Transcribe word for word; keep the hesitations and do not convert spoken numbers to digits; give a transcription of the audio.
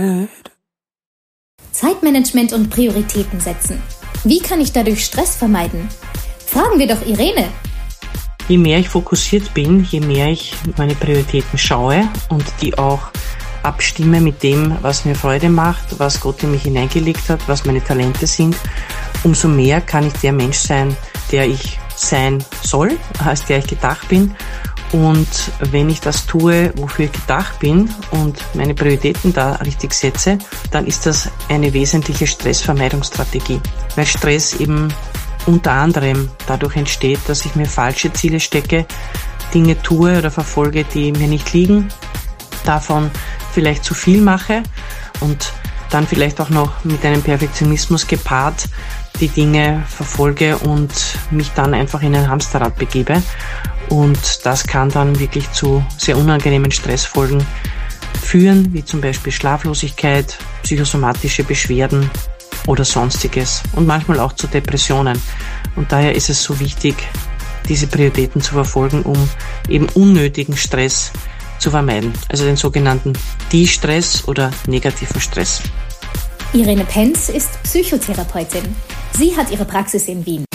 Zeitmanagement und Prioritäten setzen. Wie kann ich dadurch Stress vermeiden? Fragen wir doch Irene. Je mehr ich fokussiert bin, je mehr ich meine Prioritäten schaue und die auch abstimme mit dem, was mir Freude macht, was Gott in mich hineingelegt hat, was meine Talente sind, umso mehr kann ich der Mensch sein, der ich sein soll, als der ich gedacht bin. Und wenn ich das tue, wofür ich gedacht bin und meine Prioritäten da richtig setze, dann ist das eine wesentliche Stressvermeidungsstrategie. Weil Stress eben unter anderem dadurch entsteht, dass ich mir falsche Ziele stecke, Dinge tue oder verfolge, die mir nicht liegen, davon vielleicht zu viel mache und dann vielleicht auch noch mit einem Perfektionismus gepaart die Dinge verfolge und mich dann einfach in ein Hamsterrad begebe. Und das kann dann wirklich zu sehr unangenehmen Stressfolgen führen, wie zum Beispiel Schlaflosigkeit, psychosomatische Beschwerden oder Sonstiges und manchmal auch zu Depressionen. Und daher ist es so wichtig, diese Prioritäten zu verfolgen, um eben unnötigen Stress zu vermeiden. Also den sogenannten De-Stress oder negativen Stress. Irene Penz ist Psychotherapeutin. Sie hat ihre Praxis in Wien.